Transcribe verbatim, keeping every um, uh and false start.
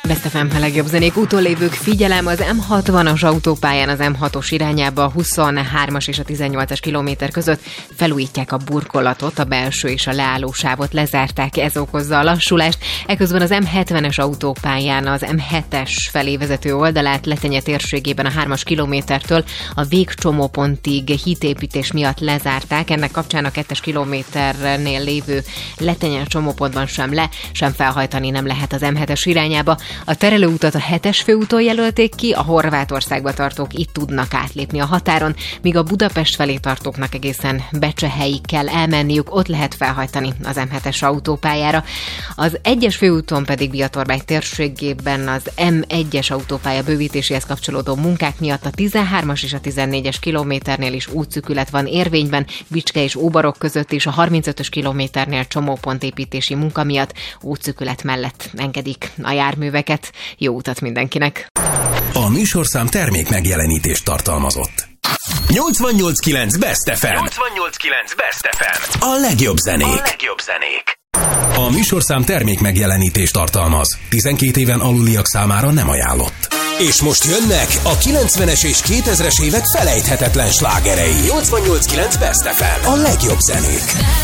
Best ef em, a legjobb zenék. Utolévők, figyelem, az em hatvanas autópályán az em hatos irányába a huszonhármas és a tizennyolcas kilométer között felújítják a burkolatot, a belső és a leállósávot lezárták, ez okozza a lassulást. Eközben az em hetvenes autópályán az em hetes felé vezető oldalát Letenye térségében a hármas kilométertől a végcsomópontig hídépítés miatt lezárták. Ennek kapcsán a kettes kilométernél lévő Letenye csomópontban sem le, sem felhajtani nem lehet az em hetes irányába. A terelőutat a hetes főúton jelölték ki, a Horvátországba tartók itt tudnak átlépni a határon, míg a Budapest felé tartóknak egészen Becsehelyig kell elmenniük, ott lehet felhajtani az em hetes autópályára. Az egyes főúton pedig Biatorbágy térségében az em egyes autópálya bővítéséhez kapcsolódó munkák miatt a tizenhármas és a tizennégyes kilométernél is útszűkület van érvényben, Bicske és Óbarok között is, a harmincötös kilométernél csomópontépítési munka miatt útszűkület mellett engedik a járműveket. Jó utat mindenkinek! A műsorszám termék megjelenítést tartalmazott. nyolcvannyolc kilenc Best ef em. nyolcvannyolc kilenc Best ef em. A legjobb zenék. A legjobb zenék. A műsorszám termék megjelenítést tartalmaz. tizenkét éven aluliak számára nem ajánlott. És most jönnek a kilencvenes és kétezres évek felejthetetlen slágerei. nyolcvannyolc kilenc Best ef em. A legjobb zenék.